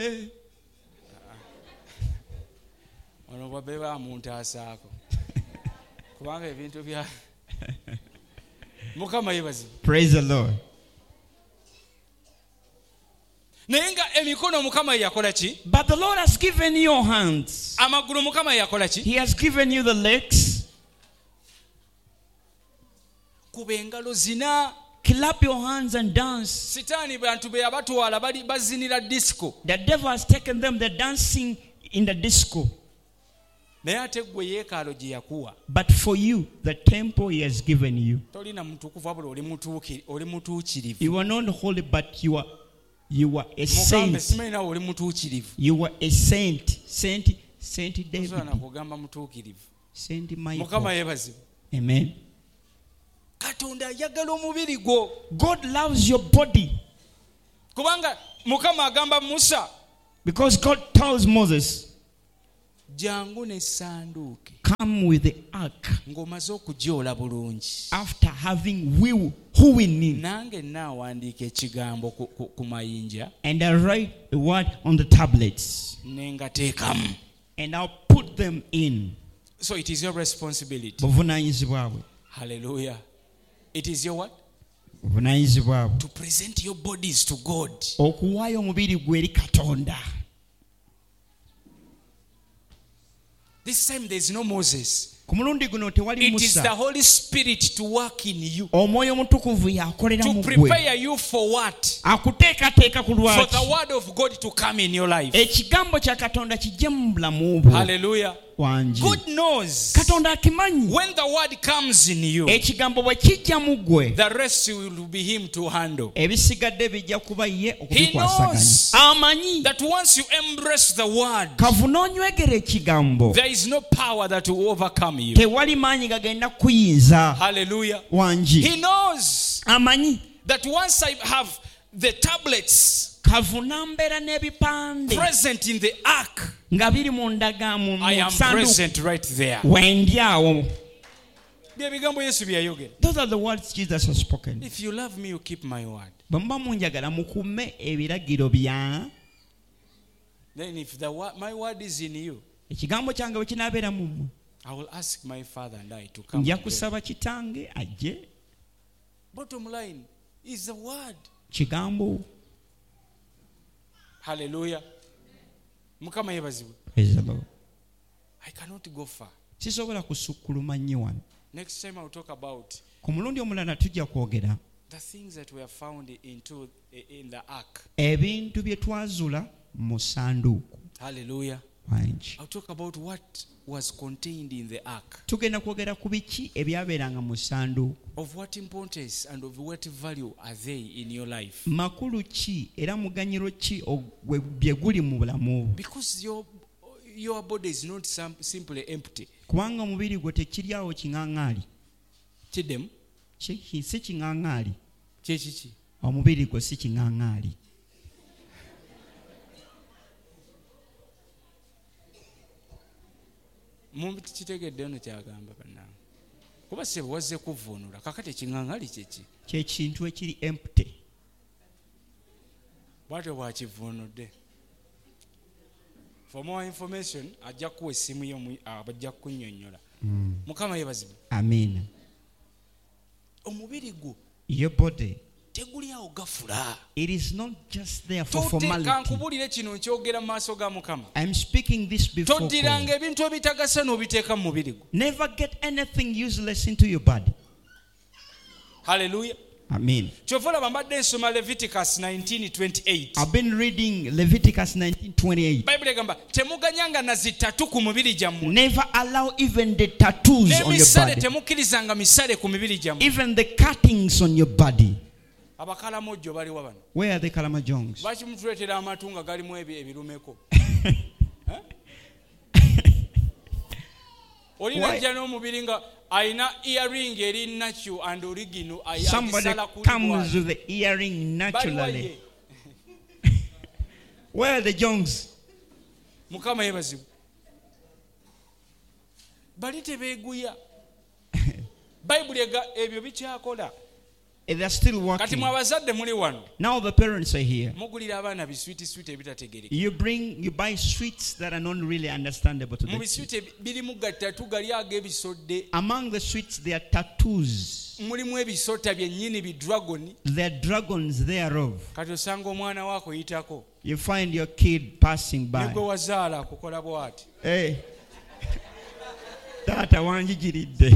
ono bwabeba muntu asaako kubanga ebintu bya Mukama yebazi. Praise the Lord. Nenga emikono Mukama yakola ki? But the Lord has given you your hands. Amagulu Mukama yakola ki? He has given you the legs. Kuba engalo zina. Clap your hands and dance. Sitani bantu be abatwala bali bazinira disco. The devil has taken them, they're dancing in the disco. But for you, the temple he has given you. You are not holy, but you are a saint. You are a saint. Saint David. Saint Michael. Amen. God loves your body. Because God tells Moses, come with the ark after having wooing in. And I write a word on the tablets. And I'll put them in. So it is your responsibility. Hallelujah. It is your what? To present your bodies to God. This time there is no Moses. It is the Holy Spirit to work in you. To prepare you for what? For the word of God to come in your life. Hallelujah. God knows when the word comes in you, the rest will be him to handle. He knows that once you embrace the word, there is no power that will overcome you. Hallelujah. He knows that once I have the tablets present in the ark, I am present right there. Those are the words Jesus has spoken. If you love me, you keep my word. Then if my word is in you, I will ask my Father and I to come. Bottom line is the word. Hallelujah. Praise the Lord. I cannot go far. Next time I'll talk about the things that were found in the ark. Hallelujah. I'll talk about what was contained in the ark. Of what importance and of what value are they in your life? Because your body is not simply empty. Chidem? Chechichi. Mumbi kitegedde ono kyagamba bannange. Kuba se wazze kuvunula kakati ekiŋŋaŋali kintu ekiri empty. Bwatyo bwakivunudde. For more information ajja kuwa essimu yo abajja kunnyonnyola. Mukama yebazibwe. Amen. Omubiri gwo, your body, it is not just there for formality. I'm speaking this before God. Never get anything useless into your body. Hallelujah. Amen. Leviticus 19:28. I've been reading Leviticus 19:28. Never allow even the tattoos on your body. Even the cuttings on your body. Where are the Kalamajongs? Somebody comes with the earring naturally. Where are the Jongs? They are still working. Now the parents are here. You buy sweets that are not really understandable to them. Among the sweets there are tattoos. There are dragons thereof. You find your kid passing by. Hey. Tata wanjigiridde.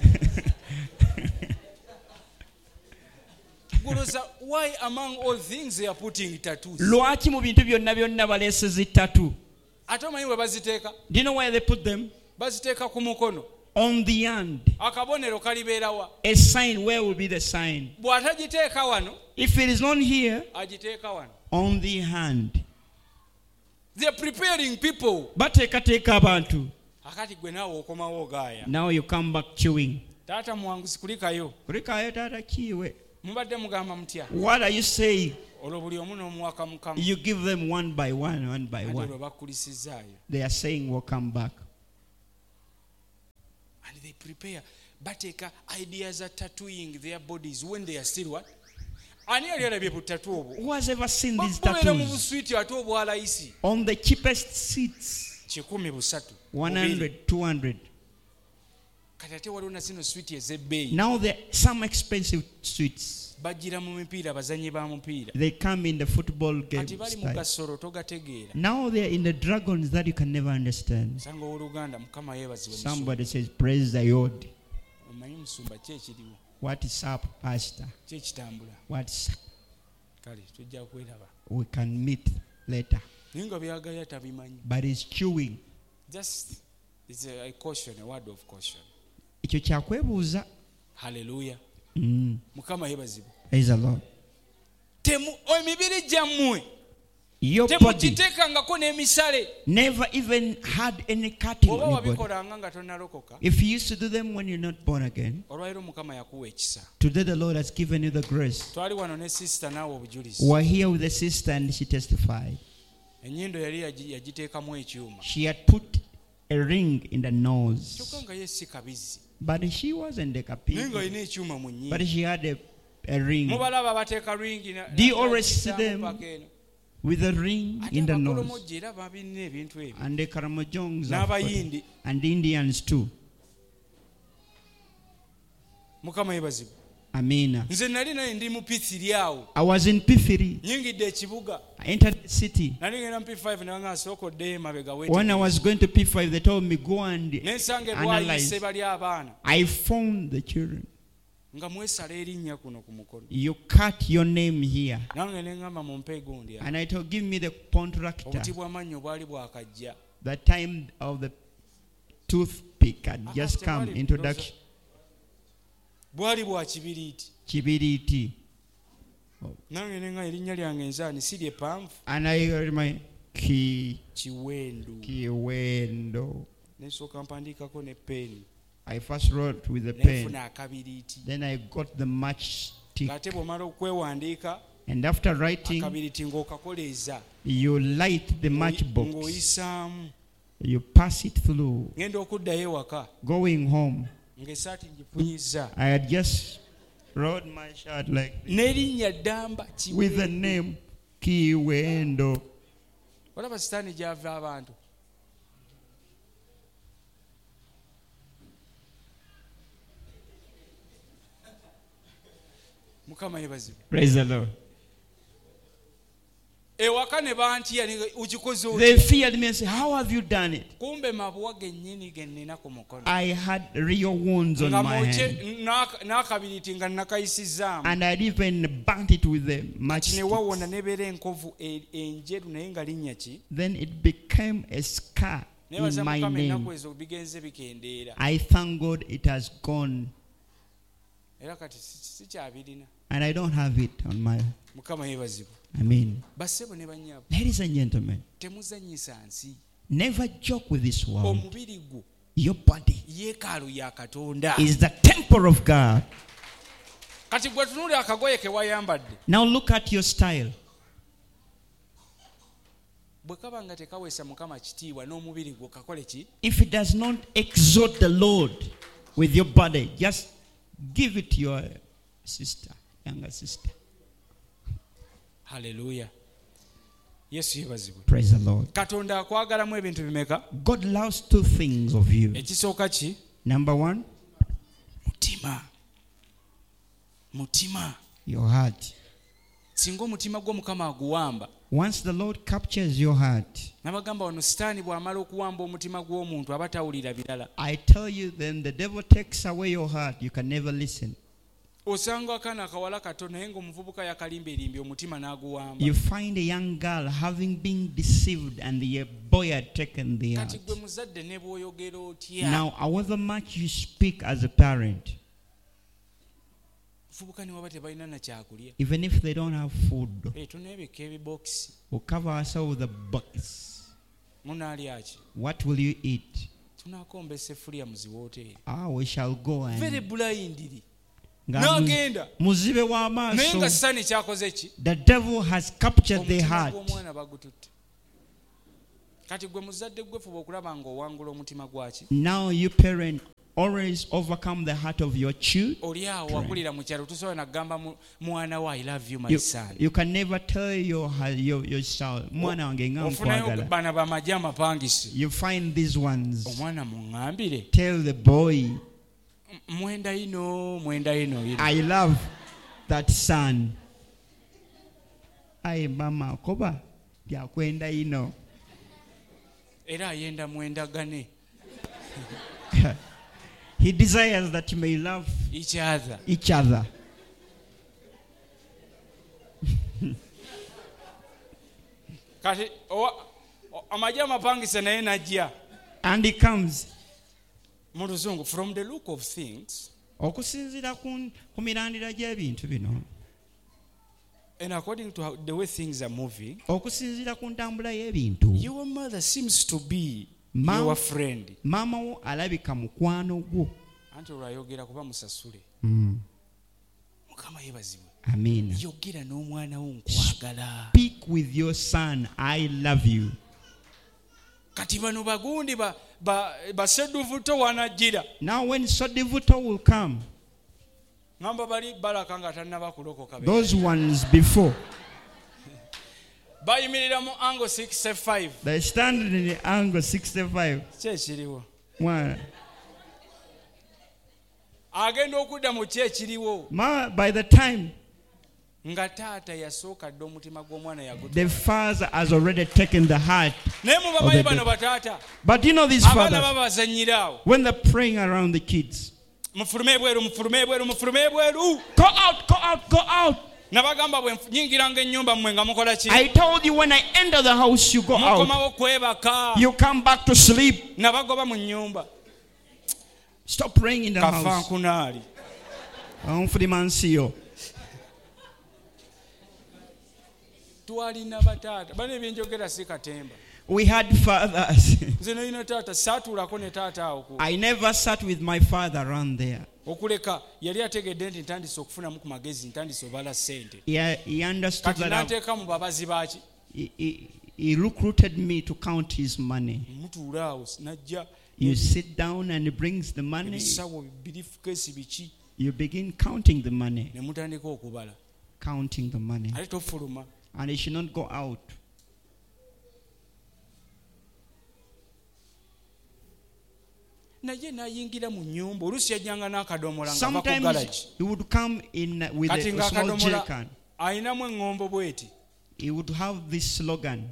Why among all things they are putting tattoos? Lwaki mu bintu byonna byonna baleeseza tattoo? Ate omanyi we baziteeka? Do you know where they put them? Baziteeka ku mukono. On the hand. Akabonero kalibeera wa? A sign. Where will be the sign? Bw'atagiteeka wano. If it is not here, agiteeka wano. On the hand. They are preparing people. Bateekateeka abantu. Akati gwe naawe okomawo ogaaya. Now you come back chewing. Taata mwanguzi kulikayo. Kulikayo taata kiwe. Mubadde mugamba mutya? What are you saying? Olwo buli omu n'omuwaka mukama. You give them one by one. They are saying we'll come back. And they prepare. Bateeka ideas are tattooing their bodies when they are still what? Who has ever seen these tattoos? On the cheapest seats. 100, 200. Now there are some expensive sweets. They come in the football game style. Now they are in the dragons that you can never understand. Somebody says, praise the Lord. What is up, Pastor? What's up? We can meet later. But it's chewing. Just it's a caution, a word of caution. Hallelujah. Mukama yebazibu. Praise the Lord. Emibiri gyammwe your body never even had any cutting on your body. If you used to do them when you're not born again, today the Lord has given you the grace. We're here with the sister and she testified. She had put a ring in the nose. But she wasn't a kapi. But she had a ring. Do you always see them with a ring in the nose? And the Karamojongs and the Indians too. Amina. I was in P3. I entered the city. When I was going to P5, they told me go and analyze. I found the children. You cut your name here. And I told, give me the contractor. The time of the toothpick had just come, introduction. Kibiriti. And I heard my Kiwendo. I first wrote with the pen. Then I got the matchstick. And after writing, you light the matchbox. You pass it through. Going home, I had just wrote my shirt like this, with the name Kiwendo. Praise the Lord. They feared me and said, how have you done it? I had real wounds on my hand. And I even burnt it with the matchstick. Then it became a scar in my name. I thank God it has gone. And I don't have it on my... I mean, ladies and gentlemen, never joke with this world. Your body is the temple of God. Now look at your style. If it does not exalt the Lord with your body, just give it to your sister. younger sister. Hallelujah. Yesu yebazibwe. Praise the Lord. Katonda akwagalamu ebintu bimeka? God loves two things of you. Ekisooka ki? Number one, mutima. Your heart. Singa omutima gwo Mukama aguwamba. Once the Lord captures your heart, nabagamba wano sitaani bw'amala okuwamba omutima gw'omuntu aba tawulira birala. I tell you, then the devil takes away your heart. You can never listen. Osanga akaana akawala kato naye ng'omuvubuka yakalimba omutima n'aguwamba. You find a young girl having been deceived and the boy had taken the heart. Kati gwe muzadde ne bw'oyogera otya. Now, however much you speak as a parent, even if they don't have food, we'll cover ourselves with a box. What will you eat? We shall go and the devil has captured their heart. Now you parent always overcome the heart of your children. You can never tell your child. You find these ones. Tell the boy, I love that son. Ay mama koba yakwenda ino. Era ayenda mwendagane. He desires that you may love each other. And he comes. From the look of things, and according to the way things are moving, your mother seems to be your friend. Mama wo alabika mukwano gwo. Anti olwayogera kuba musasule. Mukama yebazibwe. Amen. Yogera n'omwana wo nkwagala. Speak with your son, I love you. Kati bano bagundi baseduvuto wanajira. Now when Sodivuto will come, ngamba bali balaka nga tannaba kulokoka. Those ones before, bayimirira mu angle 65. They stand in the angle 65. Kyekiriwo. Agenda okudda mu kyekiriwo. By the time nga taata yasooka dde omutima gw'omwana yagutwala. The father has already taken the heart. Naye mubamanyi bano bataata. But you know these fathers, abaana babazannyira awo. when they're praying around the kids, mufulume ebweru, mufulume ebweru, mufulume ebweru. Go out, go out, go out. Nabagamba bwe nyingiranga ennyumba mmwe nga mukola ki? I told you when I enter the house you go out. Mukomawo kwebaka. You come back to sleep. Nabagoba mu nnyumba. Stop praying in the house. Kafankunaali. Onfulimansiyo. Twalina bataata. Bano ebyenjogera si katemba. We had fathers. Nze nalina taata saatuulako ne taata awo. I never sat with my father around there. Okuleka yali ategedde nti ntandise okufunamu ku magezi, ntandise obala ssente. He understood that. N'ateeka mu babazi baaki. He recruited me to count his money. Mutuula awo najja. You sit down and he brings the money. Ebisawo briefcase biki. You begin counting the money. Ne mutandika okubala. Counting the money. Ate tofuluma. And he should not go out. Sometimes he would come in with a small jerrycan. He would have this slogan.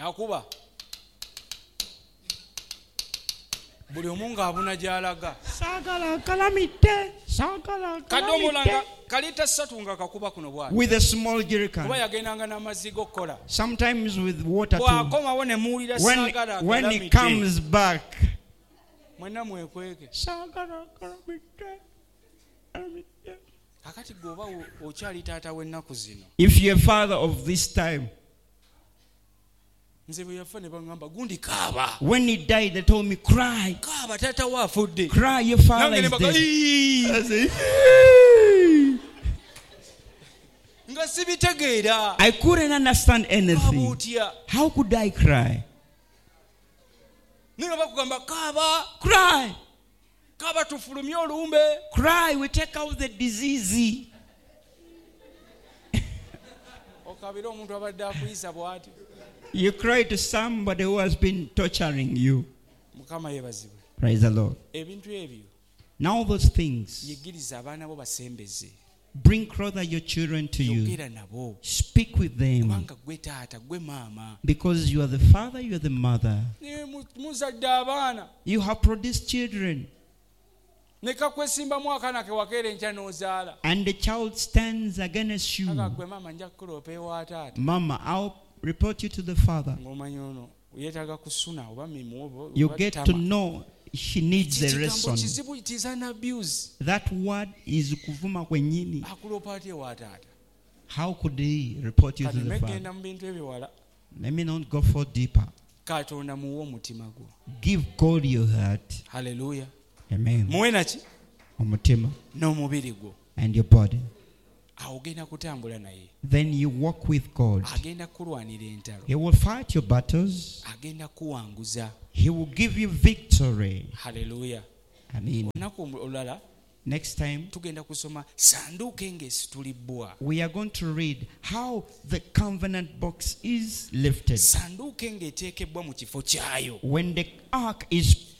Buli omu ng'abuna gy'alaga. Saagala kalamidde, saagala kalamidde. Kalita ssatu nga kakuba kuno bw'ati. With a small jerrycan. Kuba yagendanga n'amazzi g'okkola. Sometimes with water too. Bw'akomawo ne muwulira saagala kalamidde. When he comes back, mwenna mwekweke. Saagala kalamidde, kalamidde. Kakati gwoba okyali taata w'ennaku zino. If you're a father of this time, when he died, they told me, cry. Cry, your father is dead. I couldn't understand anything. How could I cry? Cry. Cry, we take out the disease. You cry to somebody who has been torturing you. Praise the Lord. Now those things, bring closer your children to you. Speak with them. Because you are the father, you are the mother. You have produced children. And the child stands against you. Mama, I'll report you to the father. You get to know she needs a lesson. That word is kuvuma kwenyini. How could he report you to the father? Let me not go for deeper. Give God your heart. Hallelujah. Amen. Omutima. And your body. Then you walk with God. He will fight your battles. He will give you victory. Hallelujah. Amen. Next time, we are going to read how the covenant box is lifted. When the ark is